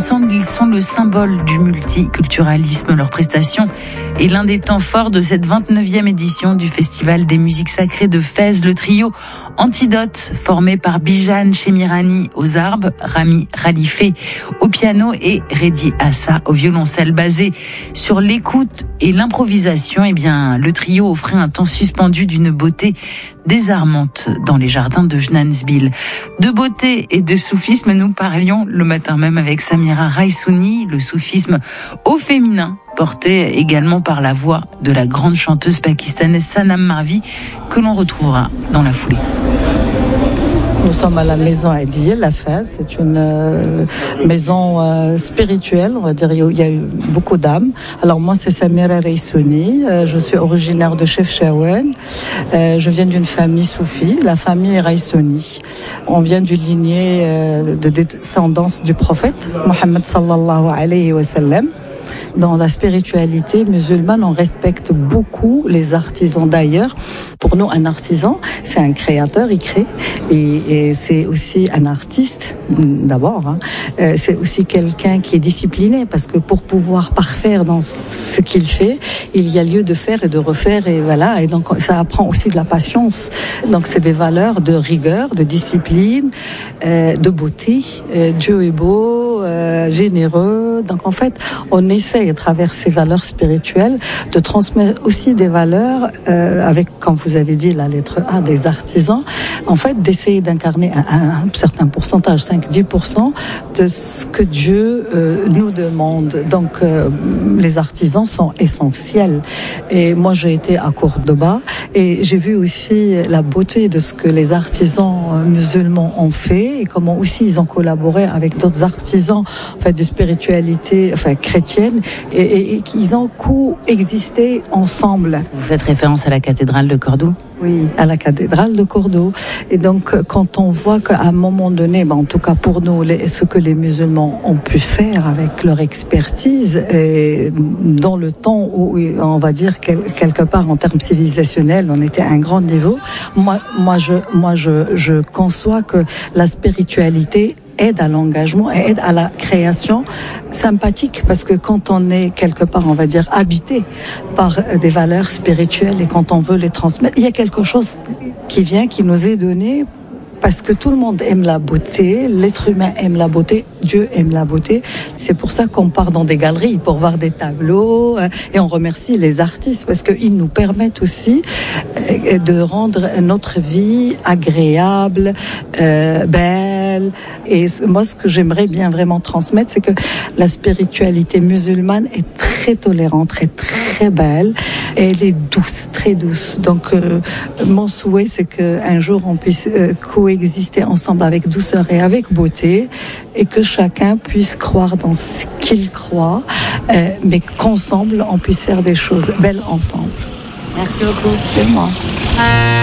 Ensemble, ils sont le symbole du multiculturalisme. Leur prestation est l'un des temps forts de cette 29e édition du Festival des musiques sacrées de Fès. Le trio Antidote, formé par Bijan Chemirani aux arbes, Rami Khalifé au piano et Reddy Assa au violoncelle. Basé sur l'écoute et l'improvisation, eh bien, le trio offrait un temps suspendu d'une beauté désarmante dans les jardins de Jnansbil. De beauté et de soufisme, nous parlions le matin même avec Samira Raissouni, le soufisme au féminin, porté également par la voix de la grande chanteuse pakistanaise Sanam Marvi, que l'on retrouvera dans la foulée. Nous sommes à la maison Adil, la Fès. C'est une maison spirituelle, on va dire. Il y a eu beaucoup d'âmes. Alors moi, c'est Samira Raissouni. Je suis originaire de Chefchaouen. Je viens d'une famille soufie, la famille Raissouni. On vient d'une lignée de descendance du prophète Mohammed sallallahu alayhi wa sallam. Dans la spiritualité musulmane, on respecte beaucoup les artisans. D'ailleurs, pour nous, un artisan, c'est un créateur, il crée. Et c'est aussi un artiste, d'abord. C'est aussi quelqu'un qui est discipliné, parce que pour pouvoir parfaire dans ce qu'il fait, il y a lieu de faire et de refaire. Et voilà. Et donc, ça apprend aussi de la patience. Donc, c'est des valeurs de rigueur, de discipline, de beauté. Dieu est beau, généreux. Donc, en fait, on essaie, à travers ces valeurs spirituelles, de transmettre aussi des valeurs avec, comme vous avez dit, la lettre A des artisans, en fait, d'essayer d'incarner un certain pourcentage, 5-10% de ce que Dieu nous demande. Donc, les artisans sont essentiels. Et moi, j'ai été à Cordoba et j'ai vu aussi la beauté de ce que les artisans musulmans ont fait et comment aussi ils ont collaboré avec d'autres artisans, en fait, de spiritualité, enfin, chrétienne, et qu'ils ont coexisté ensemble. Vous faites référence à la cathédrale de Cordoue ? Oui, à la cathédrale de Cordoue. Et donc, quand on voit qu'à un moment donné, en tout cas pour nous, ce que les musulmans ont pu faire avec leur expertise, et dans le temps où, on va dire, quelque part en termes civilisationnels, on était à un grand niveau, moi, je conçois que la spiritualité aide à l'engagement et aide à la création sympathique, parce que quand on est quelque part, on va dire, habité par des valeurs spirituelles et quand on veut les transmettre, il y a quelque chose qui nous est donné, parce que tout le monde aime la beauté, l'être humain aime la beauté, Dieu aime la beauté. C'est pour ça qu'on part dans des galeries pour voir des tableaux, et on remercie les artistes parce qu'ils nous permettent aussi de rendre notre vie agréable, belle. Et moi, ce que j'aimerais bien vraiment transmettre, c'est que la spiritualité musulmane est très tolérante, très belle, et elle est douce, très douce. Donc, mon souhait, c'est qu'un jour, on puisse coexister ensemble avec douceur et avec beauté, et que chacun puisse croire dans ce qu'il croit, mais qu'ensemble, on puisse faire des choses belles ensemble. Merci beaucoup. C'est moi.